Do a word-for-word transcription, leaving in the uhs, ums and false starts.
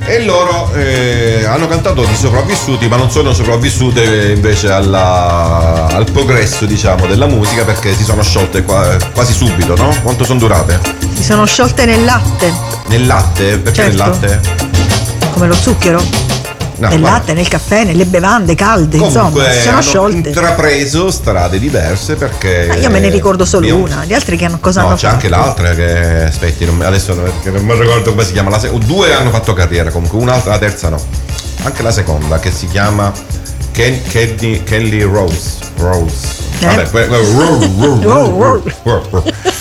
E loro eh, hanno cantato di sopravvissuti, ma non sono sopravvissute invece alla, al progresso, diciamo, della musica, perché si sono sciolte qua, quasi subito, no? Quanto sono durate? Si sono sciolte nel latte. Nel latte? Perché Certo. nel latte? Come lo zucchero? No, nel guarda. latte, nel caffè, nelle bevande calde, Comunque insomma, si sono hanno sciolte. intrapreso strade diverse perché. Ma io me ne ricordo solo io- una, gli altri che hanno cosa No, hanno c'è fatto? anche l'altra che aspetti, non- adesso non, che non mi ricordo come si chiama. La se- due hanno fatto carriera, comunque un'altra, la terza no. Anche la seconda che si chiama Ken- Kelly, Kelly Rose. Rose. Eh? Vabbè, que- que- ro- ro- ro- ro- ro- ro-